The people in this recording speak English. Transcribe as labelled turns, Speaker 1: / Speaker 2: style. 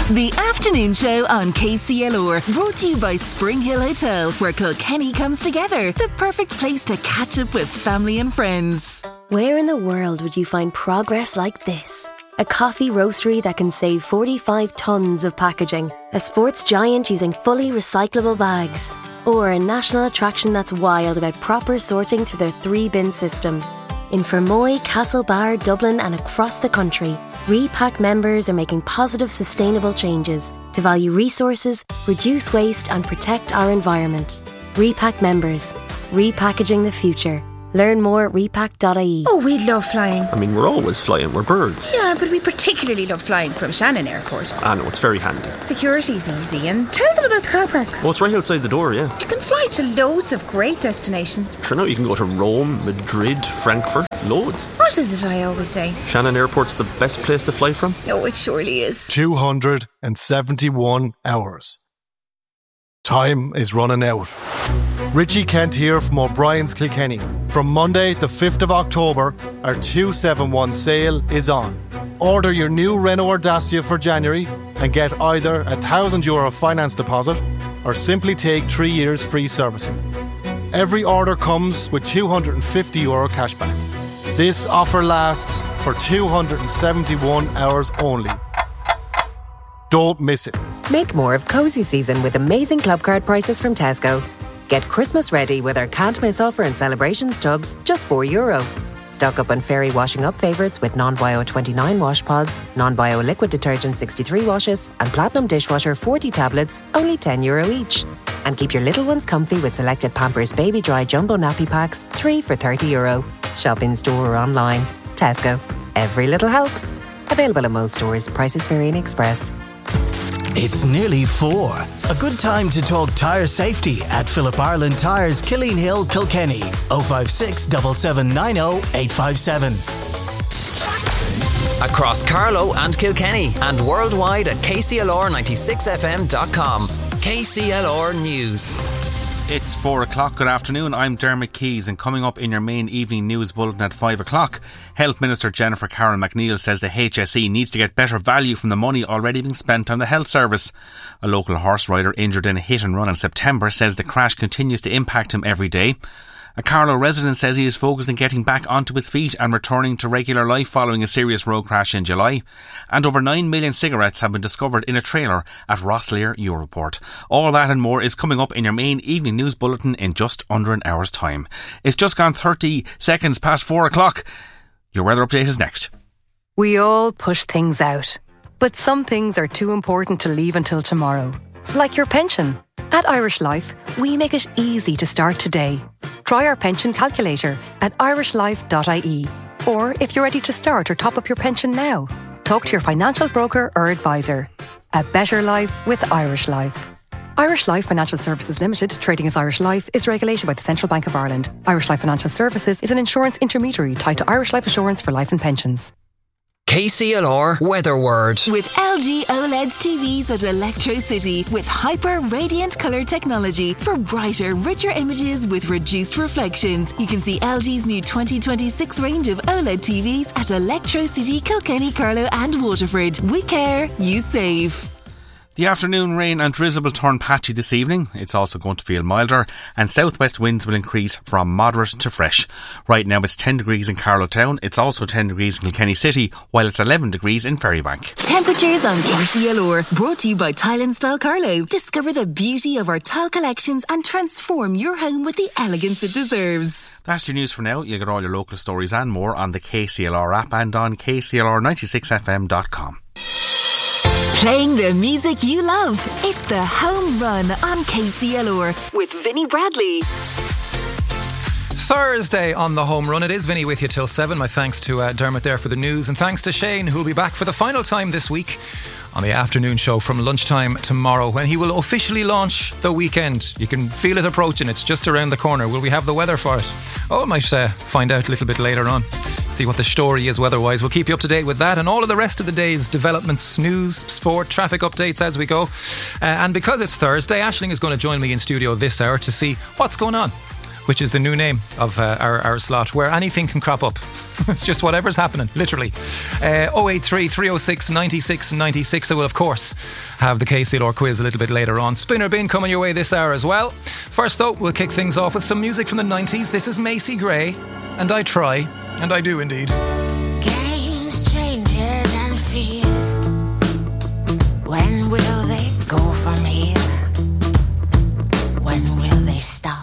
Speaker 1: The afternoon show on KCLR, brought to you by Spring Hill Hotel, where Kilkenny comes together. The perfect place to catch up with family and friends.
Speaker 2: Where in the world would you find progress like this? A coffee roastery that can save 45 tonnes of packaging. A sports giant using fully recyclable bags. Or a national attraction that's wild about proper sorting through their 3-bin system. In Fermoy, Castlebar, Dublin and across the country, Repack members are making positive, sustainable changes to value resources, reduce waste and protect our environment. Repack members. Repackaging the future. Learn more at repack.ie.
Speaker 3: Oh, we love flying.
Speaker 4: I mean, we're always flying, we're birds.
Speaker 3: Yeah, but we particularly love flying from Shannon Airport.
Speaker 4: I know, it's very handy.
Speaker 3: Security's easy, and tell them about the car park.
Speaker 4: Well, it's right outside the door, yeah.
Speaker 3: You can fly to loads of great destinations.
Speaker 4: Sure, now you can go to Rome, Madrid, Frankfurt, loads.
Speaker 3: What is it I always say?
Speaker 4: Shannon Airport's the best place to fly from?
Speaker 3: Oh, it surely is.
Speaker 5: 271 hours. Time is running out. Richie Kent here from O'Brien's Kilkenny. From Monday, the 5th of October, our 271 sale is on. Order your new Renault Dacia for January and get either a €1,000 finance deposit or simply take 3 years free servicing. Every order comes with €250 cashback. This offer lasts for 271 hours only. Don't miss it.
Speaker 6: Make more of cosy season with amazing club card prices from Tesco. Get Christmas ready with our can't miss offer and celebrations tubs, just €4. Stock up on Fairy washing up favourites with non-bio 29 wash pods, non-bio liquid detergent 63 washes and Platinum dishwasher 40 tablets, only €10 each. And keep your little ones comfy with selected Pampers Baby Dry Jumbo Nappy Packs, 3 for €30. Shop in store or online. Tesco. Every little helps. Available in most stores. Prices vary in Express.
Speaker 7: It's nearly 4. A good time to talk tyre safety at Philip Ireland Tyres, Killeen Hill, Kilkenny. 056 7790 857.
Speaker 8: Across Carlow and Kilkenny and worldwide at kclr96fm.com. KCLR News.
Speaker 9: It's 4 o'clock. Good afternoon. I'm Dermot Keys, and coming up in your main evening news bulletin at 5 o'clock, Health Minister Jennifer Carroll McNeill says the HSE needs to get better value from the money already being spent on the health service. A local horse rider injured in a hit and run in September says the crash continues to impact him every day. A Carlow resident says he is focused on getting back onto his feet and returning to regular life following a serious road crash in July. And over 9 million cigarettes have been discovered in a trailer at Rosslare, Europort. All that and more is coming up in your main evening news bulletin in just under an hour's time. It's just gone 30 seconds past 4 o'clock. Your weather update is next.
Speaker 10: We all push things out, but some things are too important to leave until tomorrow. Like your pension. At Irish Life, we make it easy to start today. Try our pension calculator at irishlife.ie. Or if you're ready to start or top up your pension now, talk to your financial broker or advisor. A better life with Irish Life. Irish Life Financial Services Limited, trading as Irish Life, is regulated by the Central Bank of Ireland. Irish Life Financial Services is an insurance intermediary tied to Irish Life Assurance for life and pensions.
Speaker 8: KCLR Weather Word.
Speaker 1: With LG OLED TVs at Electro City with hyper radiant colour technology for brighter, richer images with reduced reflections. You can see LG's new 2026 range of OLED TVs at Electro City, Kilkenny, Carlow and Waterford. We care, you save.
Speaker 9: The afternoon rain and drizzle will turn patchy this evening. It's also going to feel milder and southwest winds will increase from moderate to fresh. Right now it's 10 degrees in Carlow Town. It's also 10 degrees in Kilkenny City, while it's 11 degrees in Ferrybank.
Speaker 1: Temperatures on KCLR, brought to you by Tile and Style Carlow. Discover the beauty of our tile collections and transform your home with the elegance it deserves.
Speaker 9: That's your news for now. You'll get all your local stories and more on the KCLR app and on kclr96fm.com.
Speaker 1: Playing the music you love. It's the Home Run on KCLR with Vinnie Bradley.
Speaker 11: Thursday on the Home Run. It is Vinnie with you till 7. My thanks to Dermot there for the news, and thanks to Shane, who will be back for the final time this week on the afternoon show from lunchtime tomorrow, when he will officially launch the weekend. You can feel it approaching. It's just around the corner. Will we have the weather for it? Oh, I might find out a little bit later on. See what the story is weather-wise. We'll keep you up to date with that and all of the rest of the day's developments, news, sport, traffic updates as we go. And because it's Thursday, Aisling is going to join me in studio this hour to see what's going on which is the new name of our slot, where anything can crop up. It's just whatever's happening, literally. 083 306 96 96. I will, of course, have the KCLR quiz a little bit later on. Spinner Bin coming your way this hour as well. First, though, we'll kick things off with some music from the 90s. This is Macy Gray, and I try, and I do indeed.